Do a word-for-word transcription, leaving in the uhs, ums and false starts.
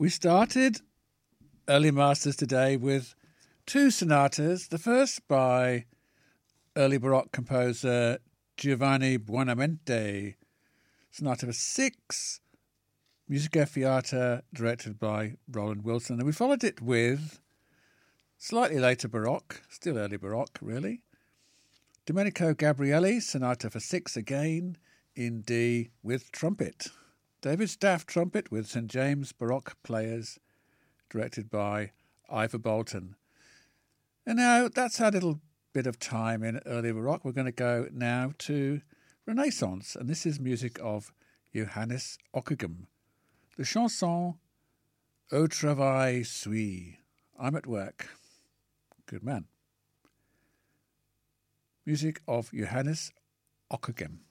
We started Early Masters today with two sonatas. The first by early Baroque composer Giovanni Buonamente, Sonata for Six, Musica Fiata, directed by Roland Wilson. And we followed it with slightly later Baroque, still early Baroque, really. Domenico Gabrielli, Sonata for Six again, in D with trumpet. David Staff trumpet with Saint James Baroque Players, directed by Ivor Bolton. And now that's our little bit of time in early Baroque. We're going to go now to Renaissance, and this is music of Johannes Ockeghem. The chanson Au travail suis. I'm at work. Good man. Music of Johannes Ockeghem.